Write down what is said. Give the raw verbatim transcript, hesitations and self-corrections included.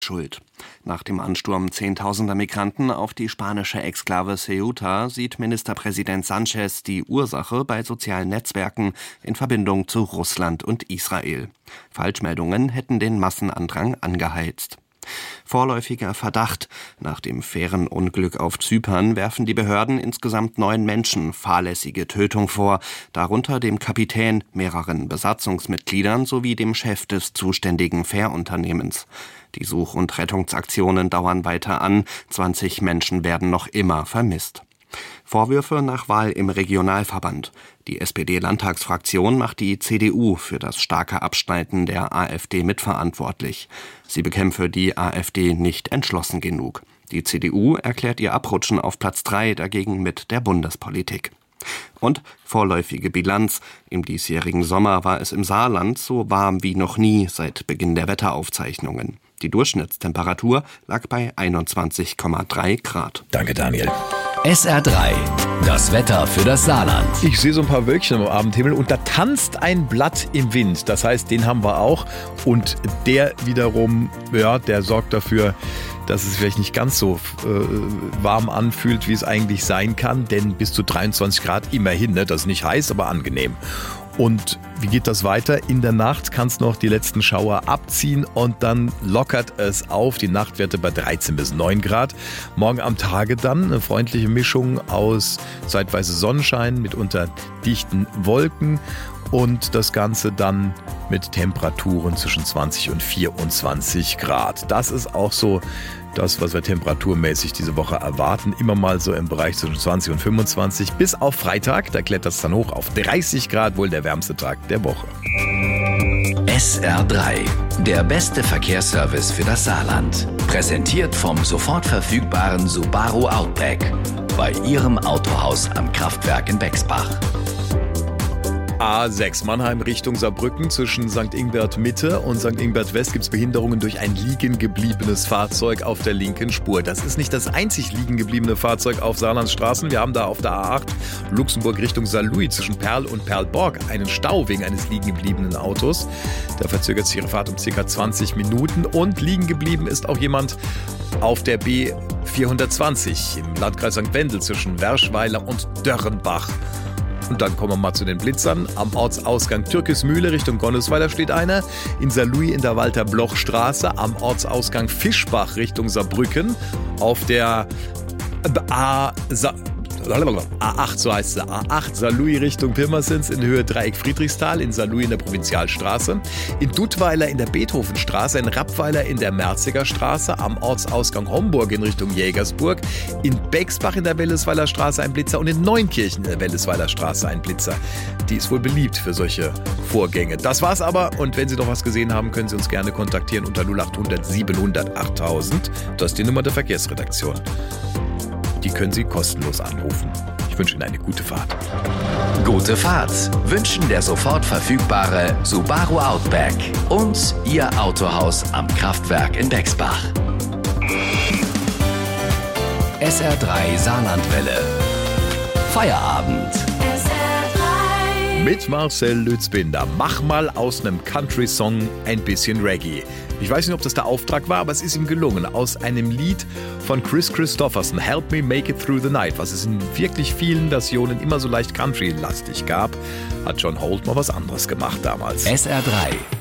Schuld. Nach dem Ansturm zehntausender Migranten auf die spanische Exklave Ceuta sieht Ministerpräsident Sánchez die Ursache bei sozialen Netzwerken in Verbindung zu Russland und Israel. Falschmeldungen hätten den Massenandrang angeheizt. Vorläufiger Verdacht: Nach dem Fährenunglück auf Zypern werfen die Behörden insgesamt neun Menschen fahrlässige Tötung vor, darunter dem Kapitän, mehreren Besatzungsmitgliedern sowie dem Chef des zuständigen Fährunternehmens. Die Such- und Rettungsaktionen dauern weiter an, zwanzig Menschen werden noch immer vermisst. Vorwürfe nach Wahl im Regionalverband. Die S P D-Landtagsfraktion macht die C D U für das starke Abschneiden der AfD mitverantwortlich. Sie bekämpfe die AfD nicht entschlossen genug. Die C D U erklärt ihr Abrutschen auf Platz drei dagegen mit der Bundespolitik. Und vorläufige Bilanz. Im diesjährigen Sommer war es im Saarland so warm wie noch nie seit Beginn der Wetteraufzeichnungen. Die Durchschnittstemperatur lag bei einundzwanzig Komma drei Grad. Danke, Daniel. S R drei, das Wetter für das Saarland. Ich sehe so ein paar Wölkchen am Abendhimmel und da tanzt ein Blatt im Wind. Das heißt, den haben wir auch. Und der wiederum, ja, der sorgt dafür, dass es vielleicht nicht ganz so äh, warm anfühlt, wie es eigentlich sein kann. Denn bis zu dreiundzwanzig Grad immerhin, ne? Das ist nicht heiß, aber angenehm. Und wie geht das weiter? In der Nacht kann es noch die letzten Schauer abziehen und dann lockert es auf. Die Nachtwerte bei dreizehn bis neun Grad. Morgen am Tage dann eine freundliche Mischung aus zeitweise Sonnenschein, mitunter dichten Wolken und das Ganze dann mit Temperaturen zwischen zwanzig und vierundzwanzig Grad. Das ist auch so das, was wir temperaturmäßig diese Woche erwarten. Immer mal so im Bereich zwischen zwanzig und fünfundzwanzig. Bis auf Freitag, da klettert es dann hoch auf dreißig Grad, wohl der wärmste Tag der Woche. S R drei, der beste Verkehrsservice für das Saarland. Präsentiert vom sofort verfügbaren Subaru Outback. Bei Ihrem Autohaus am Kraftwerk in Bexbach. A sechs Mannheim Richtung Saarbrücken. Zwischen Sankt Ingbert Mitte und Sankt Ingbert West gibt es Behinderungen durch ein liegen gebliebenes Fahrzeug auf der linken Spur. Das ist nicht das einzig liegen gebliebene Fahrzeug auf Saarlands Straßen. Wir haben da auf der A acht Luxemburg Richtung Saarlouis zwischen Perl und Perlborg einen Stau wegen eines liegen gebliebenen Autos. Da verzögert sich ihre Fahrt um ca. zwanzig Minuten. Und liegen geblieben ist auch jemand auf der B vierhundertzwanzig im Landkreis Sankt Wendel zwischen Werschweiler und Dörrenbach. Und dann kommen wir mal zu den Blitzern. Am Ortsausgang Türkismühle Richtung Gonnesweiler steht einer. In Saarlouis in der Walter-Bloch-Straße. Am Ortsausgang Fischbach Richtung Saarbrücken. Auf der A... Sa- A acht, so heißt es, A acht, Saarlouis Richtung Pirmasens in Höhe Dreieck Friedrichsthal, in Saarlouis in der Provinzialstraße, in Duttweiler in der Beethovenstraße, in Rappweiler in der Merziger Straße, am Ortsausgang Homburg in Richtung Jägersburg, in Bexbach in der Wellesweiler Straße ein Blitzer und in Neunkirchen in der Wellesweiler Straße ein Blitzer. Die ist wohl beliebt für solche Vorgänge. Das war's aber und wenn Sie noch was gesehen haben, können Sie uns gerne kontaktieren unter null acht hundert siebenhundert achttausend. Das ist die Nummer der Verkehrsredaktion. Die können Sie kostenlos anrufen. Ich wünsche Ihnen eine gute Fahrt. Gute Fahrt wünschen der sofort verfügbare Subaru Outback und Ihr Autohaus am Kraftwerk in Bexbach. S R drei Saarlandwelle. Feierabend. Mit Marcel Lützbinder. Mach mal aus einem Country-Song ein bisschen Reggae. Ich weiß nicht, ob das der Auftrag war, aber es ist ihm gelungen. Aus einem Lied von Chris Christopherson, Help Me Make It Through the Night, was es in wirklich vielen Versionen immer so leicht Country-lastig gab, hat John Holt mal was anderes gemacht damals. S R drei